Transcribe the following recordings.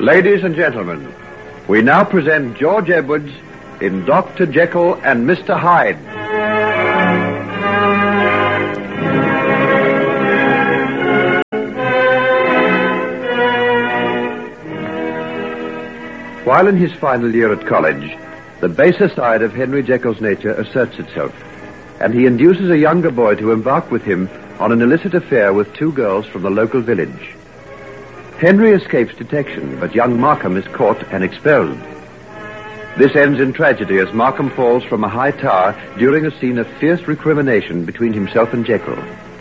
Ladies and gentlemen, we now present George Edwards in Dr. Jekyll and Mr. Hyde. While in his final year at college, the baser side of Henry Jekyll's nature asserts itself, and he induces a younger boy to embark with him on an illicit affair with two girls from the local village. Henry escapes detection, but young Markham is caught and expelled. This ends in tragedy as Markham falls from a high tower during a scene of fierce recrimination between himself and Jekyll.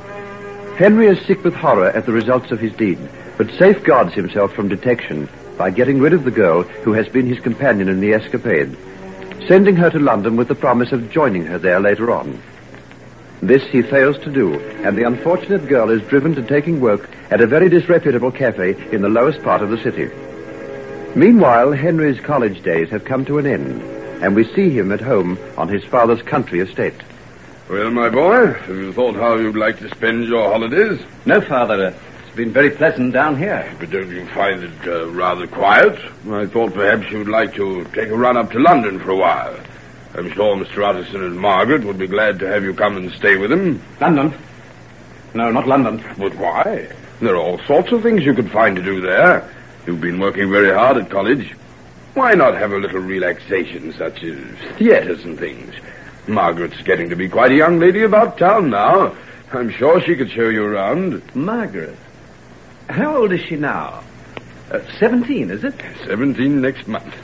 Henry is sick with horror at the results of his deed, but safeguards himself from detection by getting rid of the girl who has been his companion in the escapade, sending her to London with the promise of joining her there later on. This he fails to do, and the unfortunate girl is driven to taking work at a very disreputable cafe in the lowest part of the city. Meanwhile, Henry's college days have come to an end, and we see him at home on his father's country estate. Well, my boy, have you thought how you'd like to spend your holidays? No, Father. It's been very pleasant down here. But don't you find it rather quiet? I thought perhaps you'd like to take a run up to London for a while. I'm sure Mr. Utterson and Margaret would be glad to have you come and stay with them. London? No, not London. But why? There are all sorts of things you could find to do there. You've been working very hard at college. Why not have a little relaxation, such as theaters and things? Margaret's getting to be quite a young lady about town now. I'm sure she could show you around. Margaret? How old is she now? 17, is it? 17 next month.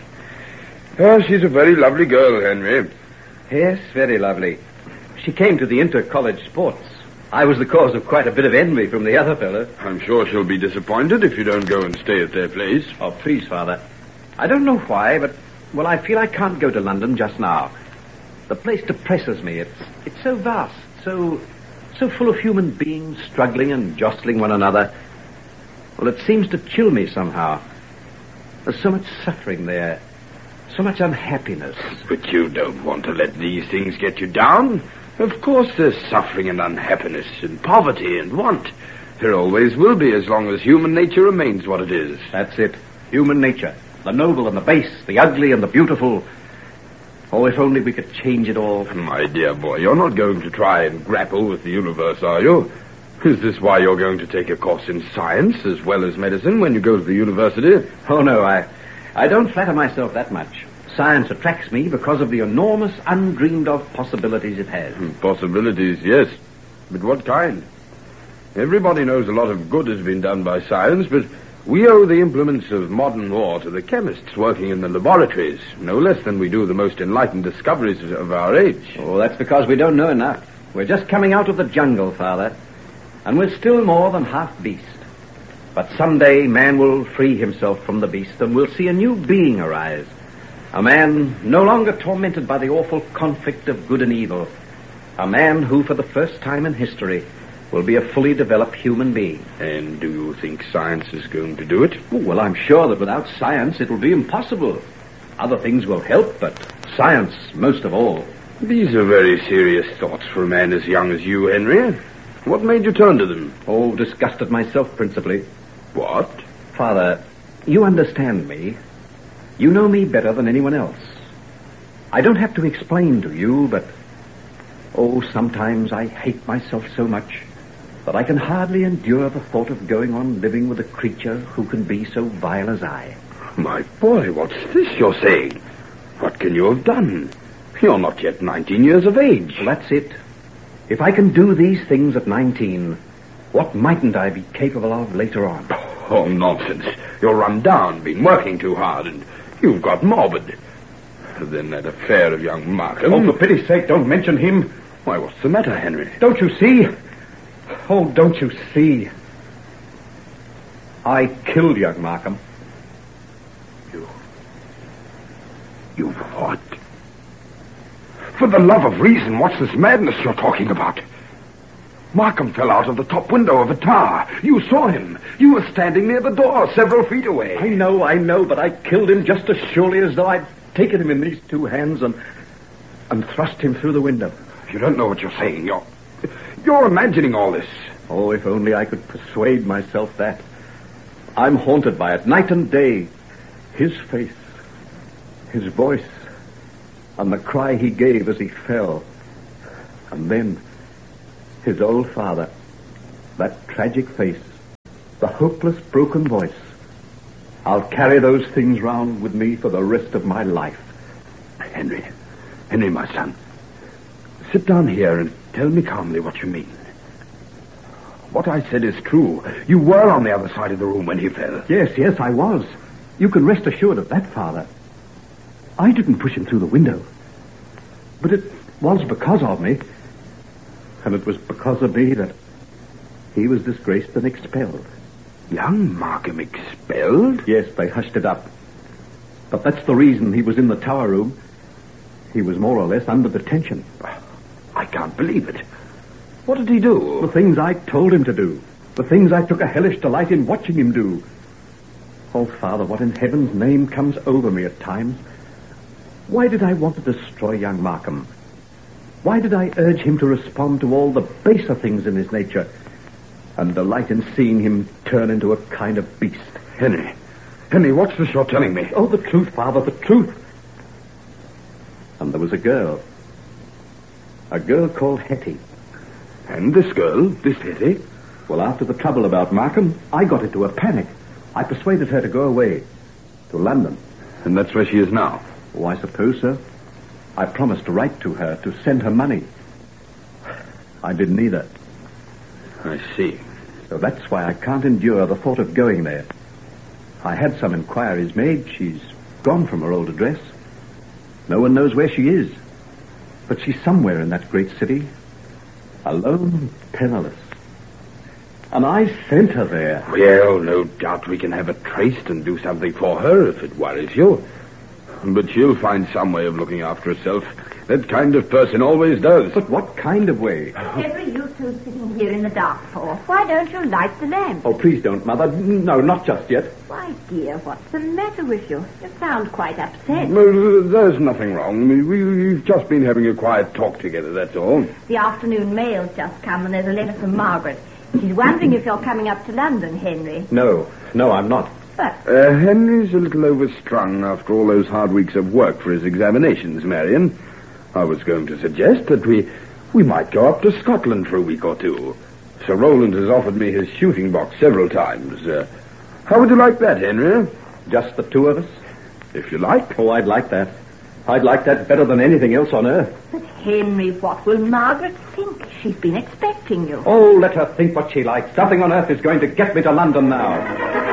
Oh, she's a very lovely girl, Henry. Yes, very lovely. She came to the inter-college sports. I was the cause of quite a bit of envy from the other fellow. I'm sure she'll be disappointed if you don't go and stay at their place. Oh, please, Father. I don't know why, but, well, I feel I can't go to London just now. The place depresses me. It's so vast, so full of human beings struggling and jostling one another. Well, it seems to chill me somehow. There's so much suffering there. So much unhappiness. But you don't want to let these things get you down. Of course there's suffering and unhappiness and poverty and want. There always will be as long as human nature remains what it is. That's it. Human nature. The noble and the base, the ugly and the beautiful. Oh, if only we could change it all. My dear boy, you're not going to try and grapple with the universe, are you? Is this why you're going to take a course in science as well as medicine when you go to the university? Oh, no, I don't flatter myself that much. Science attracts me because of the enormous, undreamed-of possibilities it has. Possibilities, yes. But what kind? Everybody knows a lot of good has been done by science, but we owe the implements of modern war to the chemists working in the laboratories, no less than we do the most enlightened discoveries of our age. Oh, that's because we don't know enough. We're just coming out of the jungle, Father, and we're still more than half beast. But someday man will free himself from the beast, and we'll see a new being arise. A man no longer tormented by the awful conflict of good and evil. A man who, for the first time in history, will be a fully developed human being. And do you think science is going to do it? Oh, well, I'm sure that without science it will be impossible. Other things will help, but science most of all. These are very serious thoughts for a man as young as you, Henry. What made you turn to them? Oh, disgust at myself, principally. What? Father, you understand me. You know me better than anyone else. I don't have to explain to you, but... oh, sometimes I hate myself so much that I can hardly endure the thought of going on living with a creature who can be so vile as I. My boy, what's this you're saying? What can you have done? You're not yet 19 years of age. Well, that's it. If I can do these things at 19, what mightn't I be capable of later on? Oh, nonsense. You're run down, been working too hard, and you've got morbid. Then that affair of young Markham... Oh, for pity's sake, don't mention him. Why, what's the matter, Henry? Don't you see? Oh, don't you see? I killed young Markham. You what? For the love of reason, what's this madness you're talking about? Markham fell out of the top window of a tower. You saw him. You were standing near the door, several feet away. I know, but I killed him just as surely as though I'd taken him in these two hands and thrust him through the window. You don't know what you're saying. You're imagining all this. Oh, if only I could persuade myself that. I'm haunted by it night and day. His face, his voice, and the cry he gave as he fell. And then, his old father, that tragic face, the hopeless, broken voice. I'll carry those things round with me for the rest of my life. Henry, my son, sit down here and tell me calmly what you mean. What I said is true. You were on the other side of the room when he fell. Yes, I was. You can rest assured of that, Father. I didn't push him through the window. But it was because of me. And it was because of me that he was disgraced and expelled. Young Markham expelled? Yes, they hushed it up. But that's the reason he was in the tower room. He was more or less under detention. I can't believe it. What did he do? The things I told him to do. The things I took a hellish delight in watching him do. Oh, Father, what in heaven's name comes over me at times? Why did I want to destroy young Markham? Why did I urge him to respond to all the baser things in his nature and delight in seeing him turn into a kind of beast? Henry, what's this you're telling me? Oh, the truth, Father, the truth. And there was a girl called Hetty. And this girl, this Hetty? Well, after the trouble about Markham, I got into a panic. I persuaded her to go away to London. And that's where she is now? Oh, I suppose so. I promised to write to her, to send her money. I didn't either. I see. So that's why I can't endure the thought of going there. I had some inquiries made. She's gone from her old address. No one knows where she is. But she's somewhere in that great city, alone, penniless. And I sent her there. Well, no doubt we can have her traced and do something for her if it worries you. But she'll find some way of looking after herself. That kind of person always does. But what kind of way? Whatever are you two sitting here in the dark for? Why don't you light the lamp? Oh, please don't, Mother. No, not just yet. Why, dear, what's the matter with you? You sound quite upset. No, there's nothing wrong. We've just been having a quiet talk together, that's all. The afternoon mail's just come and there's a letter from Margaret. She's wondering if you're coming up to London, Henry. No, I'm not. But Henry's a little overstrung after all those hard weeks of work for his examinations, Marion. I was going to suggest that we might go up to Scotland for a week or two. Sir Roland has offered me his shooting box several times. How would you like that, Henry? Just the two of us? If you like. Oh, I'd like that. I'd like that better than anything else on earth. But, Henry, what will Margaret think? She's been expecting you. Oh, let her think what she likes. Nothing on earth is going to get me to London now.